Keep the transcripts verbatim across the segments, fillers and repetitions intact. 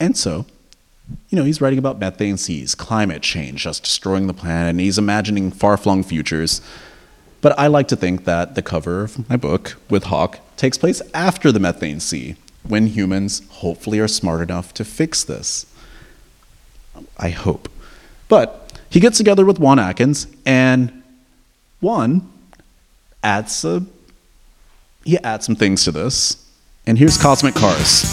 And so, you know, he's writing about methane seas, climate change, just destroying the planet, and he's imagining far-flung futures. But I like to think that the cover of my book with Hawk takes place after the methane sea, when humans hopefully are smart enough to fix this. I hope. But he gets together with Juan Atkins, and Juan adds a, he adds some things to this. And here's Cosmic Cars.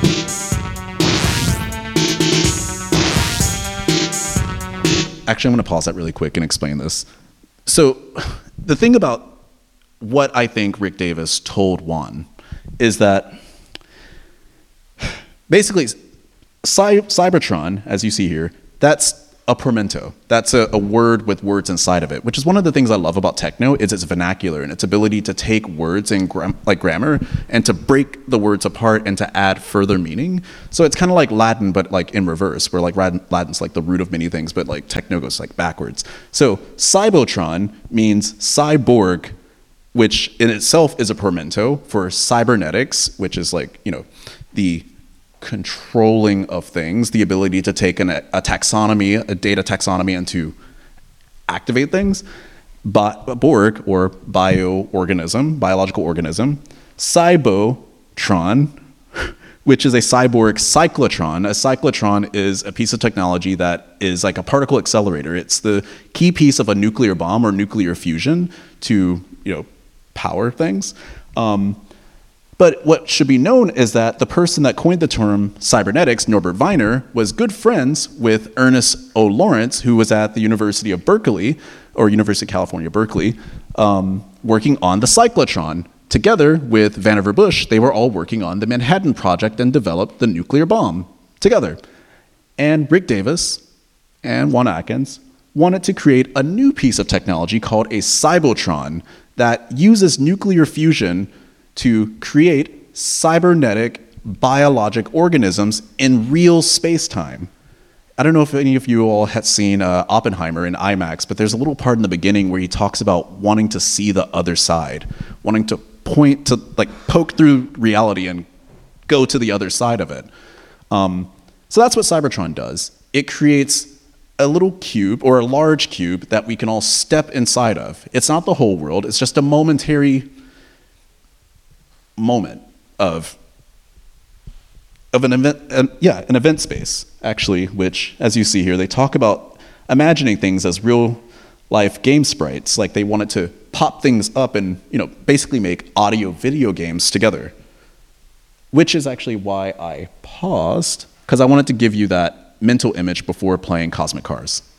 Actually, I'm going to pause that really quick and explain this. So the thing about what I think Rick Davis told Juan is that basically Cy- Cybertron, as you see here, that's a portmanteau. That's a, a word with words inside of it, which is one of the things I love about techno is its vernacular and its ability to take words and gram- like grammar and to break the words apart and to add further meaning. So it's kind of like Latin, but like in reverse, where like Latin's like the root of many things, but like techno goes like backwards. So Cybotron means cyborg, which in itself is a portmanteau for cybernetics, which is like, you know, the controlling of things, the ability to take an, a taxonomy, a data taxonomy, and to activate things. But Borg, or bioorganism, biological organism. Cybotron, which is a cyborg cyclotron. A cyclotron is a piece of technology that is like a particle accelerator. It's the key piece of a nuclear bomb or nuclear fusion to, you know, power things. Um, But what should be known is that the person that coined the term cybernetics, Norbert Wiener, was good friends with Ernest O. Lawrence, who was at the University of Berkeley, or University of California, Berkeley, um, working on the cyclotron. Together with Vannevar Bush, they were all working on the Manhattan Project and developed the nuclear bomb together. And Rick Davis and Juan Atkins wanted to create a new piece of technology called a cybotron that uses nuclear fusion to create cybernetic biologic organisms in real space-time. I don't know if any of you all have seen uh, Oppenheimer in IMAX, but there's a little part in the beginning where he talks about wanting to see the other side, wanting to point to, like, poke through reality and go to the other side of it. Um, so that's what Cybertron does. It creates a little cube, or a large cube, that we can all step inside of. It's not the whole world, it's just a momentary moment of of an event, uh, yeah, an event space, actually, which, as you see here, they talk about imagining things as real life game sprites, like they wanted to pop things up and, you know, basically make audio video games together, which is actually why I paused, because I wanted to give you that mental image before playing Cosmic Cars.